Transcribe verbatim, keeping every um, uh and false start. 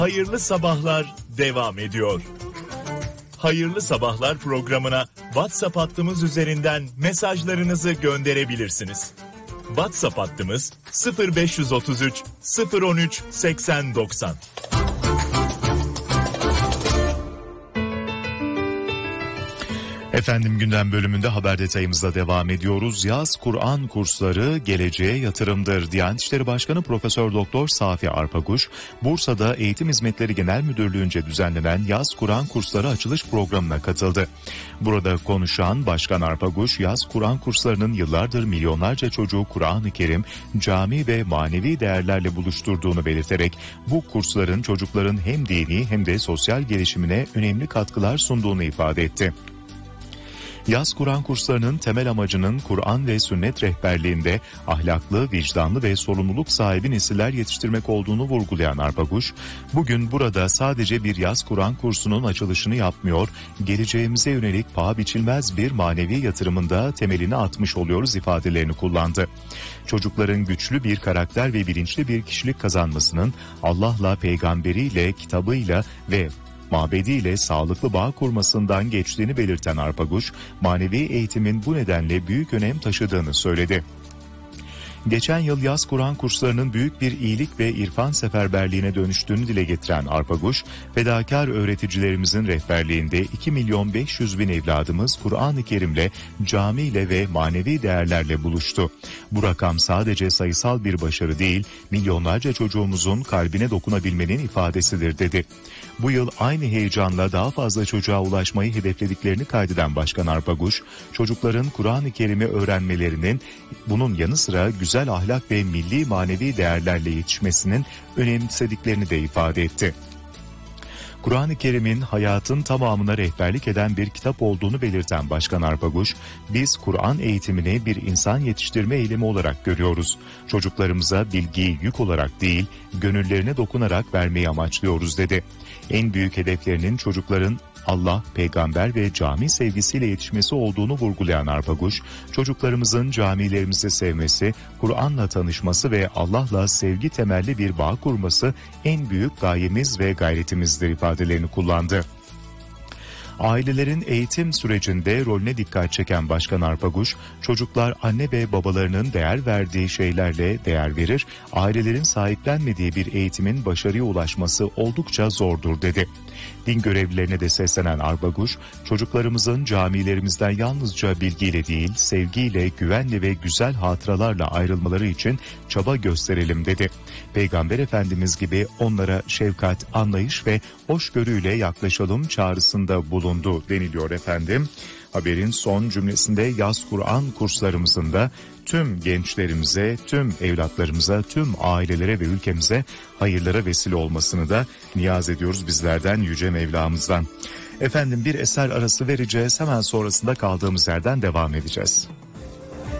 Hayırlı sabahlar devam ediyor. Hayırlı sabahlar programına WhatsApp hattımız üzerinden mesajlarınızı gönderebilirsiniz. WhatsApp hattımız sıfır beş otuz üç sıfır on üç seksen doksan. Efendim gündem bölümünde haber detayımızla devam ediyoruz. Yaz Kur'an kursları geleceğe yatırımdır. Diyanet İşleri Başkanı Profesör Doktor Safi Arpakuş, Bursa'da Eğitim Hizmetleri Genel Müdürlüğü'nce düzenlenen Yaz Kur'an kursları açılış programına katıldı. Burada konuşan Başkan Arpakuş, Yaz Kur'an kurslarının yıllardır milyonlarca çocuğu Kur'an-ı Kerim, cami ve manevi değerlerle buluşturduğunu belirterek bu kursların çocukların hem dini hem de sosyal gelişimine önemli katkılar sunduğunu ifade etti. Yaz Kur'an kurslarının temel amacının Kur'an ve sünnet rehberliğinde ahlaklı, vicdanlı ve sorumluluk sahibi nesiller yetiştirmek olduğunu vurgulayan Arpakuş, bugün burada sadece bir Yaz Kur'an kursunun açılışını yapmıyor, geleceğimize yönelik paha biçilmez bir manevi yatırımında temelini atmış oluyoruz ifadelerini kullandı. Çocukların güçlü bir karakter ve bilinçli bir kişilik kazanmasının Allah'la, peygamberiyle, kitabıyla ve mabediyle sağlıklı bağ kurmasından geçtiğini belirten Arpakuş, manevi eğitimin bu nedenle büyük önem taşıdığını söyledi. Geçen yıl Yaz Kur'an kurslarının büyük bir iyilik ve irfan seferberliğine dönüştüğünü dile getiren Arpakuş, fedakar öğreticilerimizin rehberliğinde iki milyon beş yüz bin evladımız Kur'an-ı Kerim'le, camiyle ve manevi değerlerle buluştu. Bu rakam sadece sayısal bir başarı değil, milyonlarca çocuğumuzun kalbine dokunabilmenin ifadesidir dedi. Bu yıl aynı heyecanla daha fazla çocuğa ulaşmayı hedeflediklerini kaydeden Başkan Arpakuş, çocukların Kur'an-ı Kerim'i öğrenmelerinin bunun yanı sıra güzel ahlak ve milli manevi değerlerle yetişmesinin önemsediklerini de ifade etti. Kur'an-ı Kerim'in hayatın tamamına rehberlik eden bir kitap olduğunu belirten Başkan Arpakuş, biz Kur'an eğitimini bir insan yetiştirme eylemi olarak görüyoruz. Çocuklarımıza bilgiyi yük olarak değil, gönüllerine dokunarak vermeyi amaçlıyoruz dedi. En büyük hedeflerinin çocukların Allah, peygamber ve cami sevgisiyle yetişmesi olduğunu vurgulayan Arpakuş, çocuklarımızın camilerimizi sevmesi, Kur'an'la tanışması ve Allah'la sevgi temelli bir bağ kurması en büyük gayemiz ve gayretimizdir ifadelerini kullandı. Ailelerin eğitim sürecinde rolüne dikkat çeken Başkan Arpakuş, çocuklar anne ve babalarının değer verdiği şeylerle değer verir, ailelerin sahiplenmediği bir eğitimin başarıya ulaşması oldukça zordur dedi. Din görevlilerine de seslenen Arpakuş, çocuklarımızın camilerimizden yalnızca bilgiyle değil, sevgiyle, güvenle ve güzel hatıralarla ayrılmaları için çaba gösterelim dedi. Peygamber Efendimiz gibi onlara şefkat, anlayış ve hoşgörüyle yaklaşalım çağrısında bulundu deniliyor efendim. Haberin son cümlesinde Yaz Kur'an kurslarımızın da tüm gençlerimize, tüm evlatlarımıza, tüm ailelere ve ülkemize hayırlara vesile olmasını da niyaz ediyoruz bizlerden Yüce Mevlamızdan. Efendim bir eser arası vereceğiz, hemen sonrasında kaldığımız yerden devam edeceğiz.